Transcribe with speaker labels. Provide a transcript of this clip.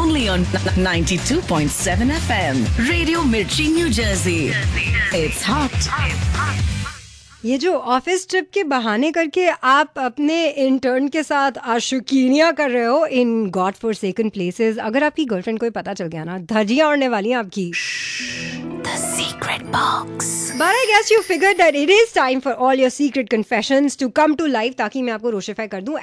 Speaker 1: only on 92.7 FM. Radio Mirchi, New Jersey. It's hot.
Speaker 2: ये जो office trip के बहाने करके आप अपने इंटर्न के साथ आशुकीनियां कर रहे हो इन गॉड फॉरसेकन प्लेसेस, अगर आपकी गर्लफ्रेंड को ही पता चल गया ना, धज्जियां उड़ने वाली हैं आपकी.
Speaker 1: The secret box.
Speaker 2: But I guess you figured that it is time for all your secret confessions to come to life, ताकि मैं आपको रोशिफाई कर दूं.